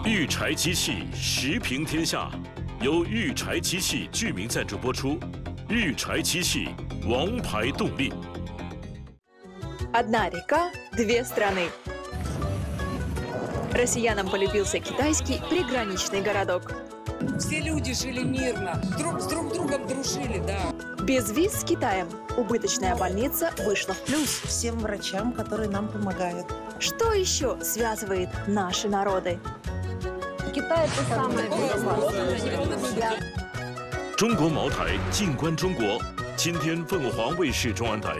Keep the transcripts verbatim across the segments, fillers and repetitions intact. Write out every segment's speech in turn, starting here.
育柴机器时评天下，由育柴机器居民赞助播出。育柴机器，王牌动力。 Одна река, две страны. Россиянам полюбился китайский приграничный городок. Все люди жили мирно, друг с друг другом дружили, да. Без виз с Китаем убыточная больница вышла в плюс. Всем врачам, которые нам помогают. Что еще связывает наши народы? Китай это самое безопасное. 中国茅台，静观中国。今天凤凰卫视中文台。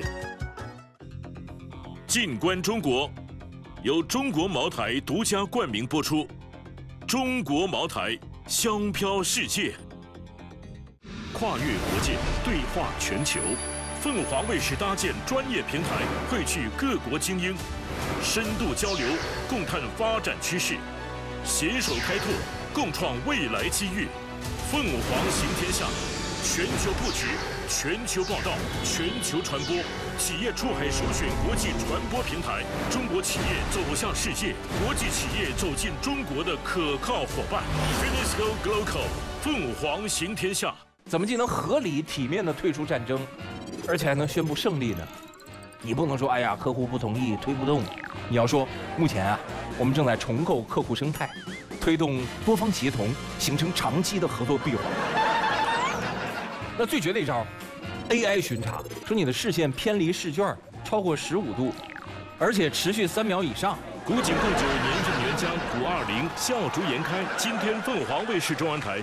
静观中国，由中国茅台独家冠名播出。中国茅台，香飘世界。跨越国界，对话全球。凤凰卫视搭建专业平台，汇聚各国精英，深度交流，共探发展趋势，携手开拓，共创未来机遇。凤凰行天下，全球布局，全球报道，全球传播，企业出海首选国际传播平台，中国企业走向世界，国际企业走进中国的可靠伙伴。Finisco Global， 凤凰行天下。 怎么既能合理体面地退出战争，而且还能宣布胜利呢？你不能说哎呀，客户不同意，推不动。你要说，目前啊，我们正在重构客户生态，推动多方协同，形成长期的合作闭环。那最绝的一招 ，A I 巡查，说你的视线偏离试卷超过十五度，而且持续三秒以上。 古井贡酒年份原浆古二零笑逐颜开。今天凤凰卫视中文台。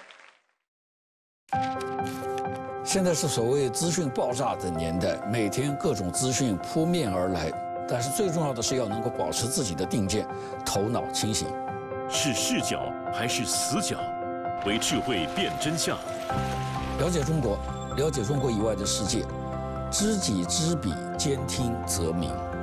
现在是所谓资讯爆炸的年代，每天各种资讯扑面而来，但是最重要的是要能够保持自己的定见，头脑清醒。 是视角还是死角？为智慧辨真相。 了解中国，了解中国以外的世界，知己知彼，兼听则明。